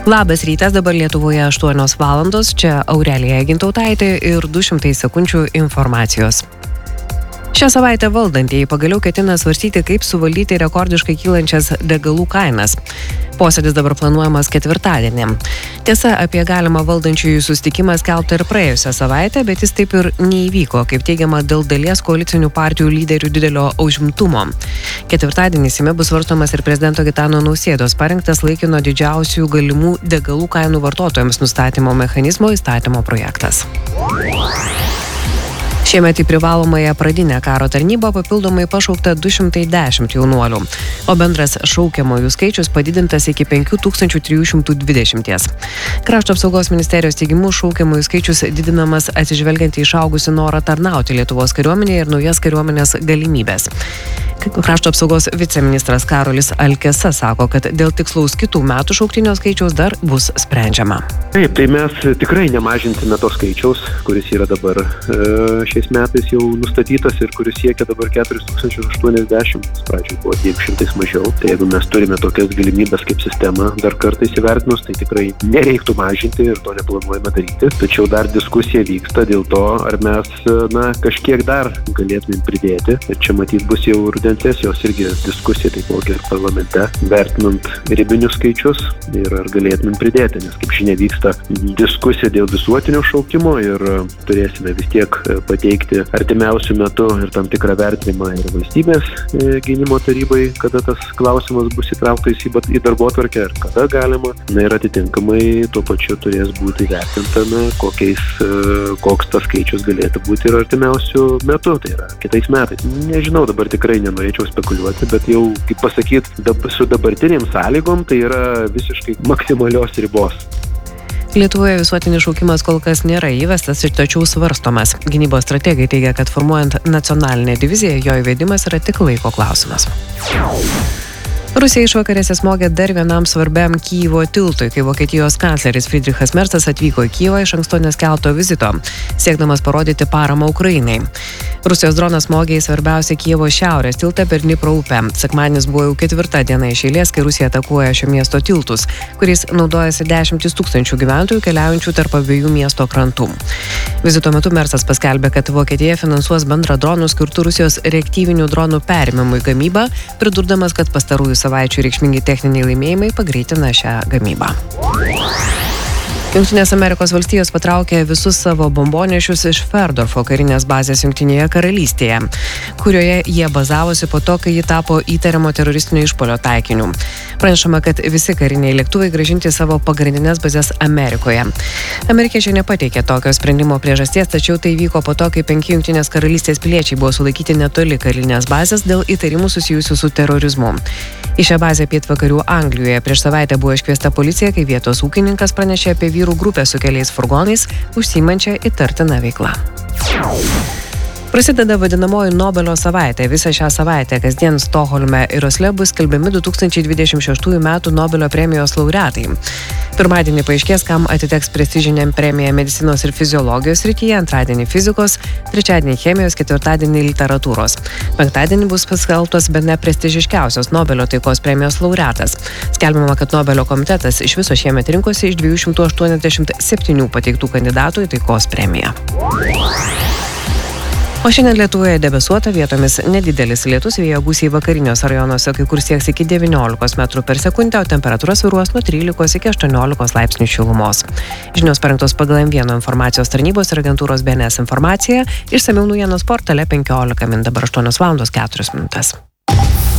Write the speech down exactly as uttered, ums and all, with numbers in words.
Labas rytas, dabar Lietuvoje aštuonios valandos, čia Aurelija Gintautaitė ir du šimtai sekundžių informacijos. Šią savaitę valdantieji pagaliau ketina svarstyti, kaip suvaldyti rekordiškai kylančias degalų kainas. Posėdis dabar planuojamas ketvirtadienį. Tiesa, apie galimą valdančiųjų susitikimą skelbta ir praėjusią savaitę, bet jis taip ir neįvyko, kaip teigiama dėl dalies koalicinių partijų lyderių didelio užimtumo. Ketvirtadienį Seime bus svarstomas ir prezidento Gitano Nausėdos parengtas laikino didžiausių galimų degalų kainų vartotojams nustatymo mechanizmo įstatymo projektas. Šiemet į privalomąją pradinę karo tarnybą papildomai pašaukta du šimtai dešimt jaunuolių, o bendras šaukiamųjų skaičius padidintas iki penki tūkstančiai trys šimtai dvidešimt. Krašto apsaugos ministerijos teigimu šaukiamųjų skaičius didinamas atsižvelgiant į išaugusį norą tarnauti Lietuvos kariuomenėje ir naujas kariuomenės galimybės. Krašto apsaugos viceministras Karolis Alkesa sako, kad dėl tikslaus kitų metų šauktinio skaičiaus dar bus sprendžiama. Taip, tai mes tikrai nemažinsime to skaičiaus, kuris yra dabar e, šiais metais jau nustatytas ir kuris siekia dabar keturis tūkstančius aštuoniasdešimt, pradžioj buvo dviem šimtais mažiau. Tai jeigu mes turime tokias galimybės kaip sistema dar kartą įsivertinus, tai tikrai nereiktų mažinti ir to neplanuojame daryti. Tačiau dar diskusija vyksta dėl to, ar mes na, kažkiek dar galėtume pridėti. Ir čia matyt bus jau rudens sesijos irgi diskusija taipogi ir parlamente, vertinant ribinius skaičius ir ar galėtumėm pridėti, nes kaip žinia vyksta diskusija dėl visuotinio šaukimo ir turėsime vis tiek pateikti artimiausių metų ir tam tikrą vertinimą ir valstybės gynimo tarybai, kada tas klausimas bus įtrauktas į darbotvarkę ir kada galima. Na ir atitinkamai tuo pačiu turės būti vertinta, na, kokiais, koks tas skaičius galėtų būti ir artimiausių metų, tai yra kitais metais. Nežinau, dabar tikrai nenorėčiau spekuliuoti, bet jau, kaip pasakyti, dab, su dabartinėm sąlygom tai yra visiškai maksimalios ribos. Lietuvoje visuotinis šaukimas kol kas nėra įvestas ir tačiau svarstomas. Gynybos strategai teigia, kad formuojant nacionalinę diviziją, jo įvedimas yra tik laiko klausimas. Rusija išvakarėse smogė dar vienam svarbiam Kijevo tiltui, kai Vokietijos kancleris Friedrichas Merzas atvyko į Kijevą iš anksto neskelbto vizito, siekdamas parodyti paramą Ukrainai. Rusijos dronas smogė į svarbiausią Kijevo šiaurės tiltą per Dnipro upę. Sekmadienis buvo jau ketvirta diena iš eilės, kai Rusija atakuoja šio miesto tiltus, kuriais naudojasi dešimtis tūkstančių gyventojų keliaujančių tarp abiejų miesto krantų. Vizito metu Merzas paskelbė, kad Vokietija finansuos bendrą dronų skirtų Rusijos reaktyvinių dronų perėmimui gamybą, pridurdamas, kad pastarųjų savaičių reikšmingi techniniai laimėjimai pagreitina šią gamybą. Jungtinės Amerikos valstijos patraukė visus savo bombonešius iš Ferdorfo karinės bazės Jungtinėje karalystėje, kurioje jie bazavosi po to, kai ji tapo įtariamo teroristinio išpuolio taikiniu. Pranešama, kad visi kariniai lėktuvai grąžinti savo pagrindinės bazės Amerikoje. Amerikiečiai nepateikė tokio sprendimo priežasties, tačiau tai vyko po to, kai penki Jungtinės karalystės piliečiai buvo sulaikyti netoli karinės bazės dėl įtarimų susijusių su terorizmu. Į šią bazę pietvakarių Anglijoje prieš savaitę buvo iškviesta policija, kai vietos ūkininkas pranešė apie vyrų grupę su keliais furgonais, užsiimančią įtartiną veiklą. Prasideda vadinamoji Nobelio savaitė. Visą šią savaitę kasdien Stokholme ir Osle bus skelbiami du tūkstančiai dvidešimt šeštųjų metų Nobelio premijos laureatai. Pirmadienį paaiškės, kam atiteks prestižinė premija medicinos ir fiziologijos srityje, antradienį fizikos, trečiadienį chemijos, ketvirtadienį literatūros. Penktadienį bus paskelbtas bene prestižiškiausios Nobelio taikos premijos laureatas. Skelbiama, kad Nobelio komitetas iš viso šiemet rinkosi iš dviejų šimtų aštuoniasdešimt septynių pateiktų kandidatų į taikos premiją. O šiandien Lietuvoje debesuota, vietomis nedidelis lietus, vėjo gūsiai vakariniuose rajonuose kai kur sieks iki devyniolikos metrų per sekundę, o temperatūra svyruos nuo trylikos iki aštuoniolikos laipsnių šilumos. Žinios parengtos pagal M vienas informacijos tarnybos ir agentūros B N S informaciją, išsamiau naujienos portale penkiolika min, dabar aštuonios valandos keturios minutės.